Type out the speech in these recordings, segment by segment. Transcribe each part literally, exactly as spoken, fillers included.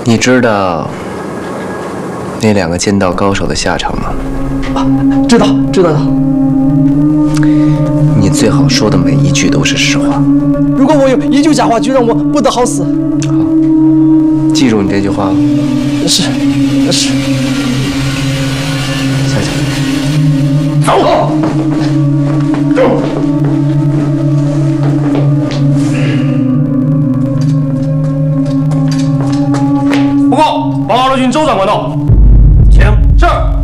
你知道那两个剑道高手的下场吗？ 啊，知道，知道的。 你最好说的每一句都是实话。 如果我有一句假话，就让我不得好死。 好，记住你这句话。 是，是。 下去。 走。走。 报告，八路军周长官到，请。是。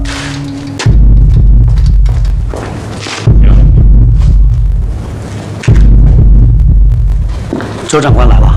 周长官来了。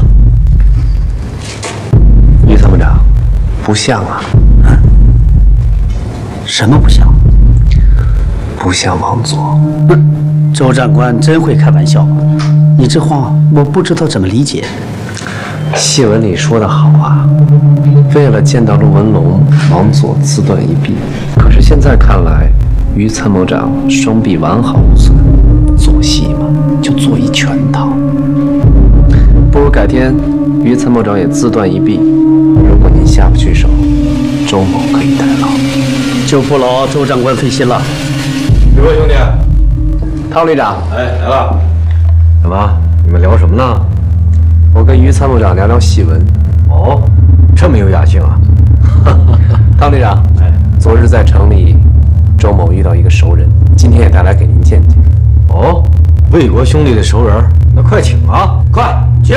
于参谋长，不像啊。 嗯。什么不像？ 不像王佐。 哼，周长官真会开玩笑。你这话我不知道怎么理解。 戏文里说的好啊，为了见到陆文龙，王佐自断一臂。可是现在看来，于参谋长双臂完好无损，做戏嘛就做一全套。不如改天，于参谋长也自断一臂。如果您下不去手，周某可以代劳。 就不劳周长官费心了。 各位兄弟， 汤旅长， 哎，来了。 怎么？你们聊什么呢？ 我跟于参谋长聊聊戏文。 哦，这么有雅兴啊！ 汤旅长，哎，昨日在城里，周某遇到一个熟人，今天也带来给您见见。 哦，魏国兄弟的熟人，那快请啊！ 快请。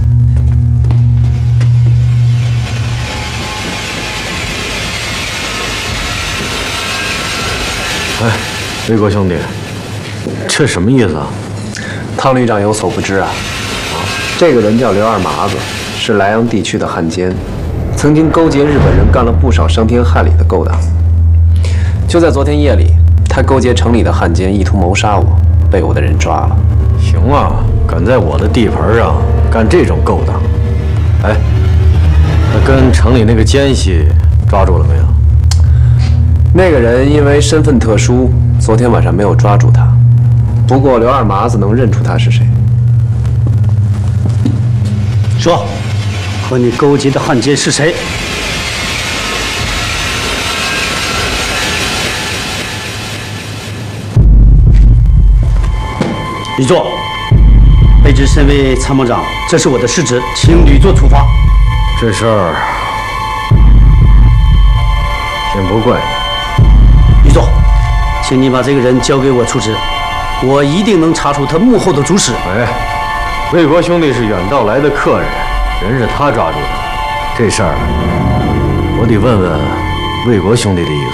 哎，魏国兄弟，这什么意思啊？ 汤旅长有所不知啊。这个人叫刘二麻子，是莱阳地区的汉奸，曾经勾结日本人干了不少伤天害理的勾当。就在昨天夜里，他勾结城里的汉奸，意图谋杀我，被我的人抓了。 行啊，敢在我的地盘上干这种勾当！哎，那跟城里那个奸细抓住了没有？ 那个人因为身份特殊，昨天晚上没有抓住他。不过刘二麻子能认出他是谁。 说，和你勾结的汉奸是谁？李座，卑职身为参谋长，这是我的失职，请吕座处罚。 这事儿先不怪你。吕座，请你把这个人交给我处置，我一定能查出他幕后的主使。 哎。魏国兄弟是远道来的客人，人是他抓住的，这事儿我得问问魏国兄弟的意思。